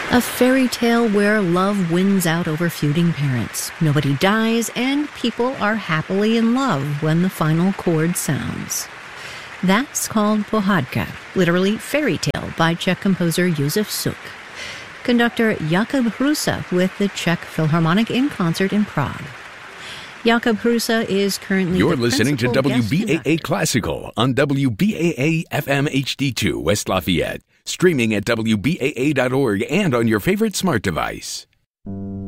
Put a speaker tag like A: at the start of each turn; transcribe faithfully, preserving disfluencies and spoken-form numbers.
A: A fairy tale where love wins out over feuding parents. Nobody dies, and people are happily in love when the final chord sounds. That's called Pohádka, literally fairy tale, by Czech composer Josef Suk. Conductor Jakub Hrusa with the Czech Philharmonic in concert in Prague. Jakub Hrusa is currently
B: You're
A: the
B: listening to
A: principal
B: W
A: guest
B: B A A
A: conductor.
B: Classical on W B A A F M H D two West Lafayette. Streaming at W B A A dot org and on your favorite smart device.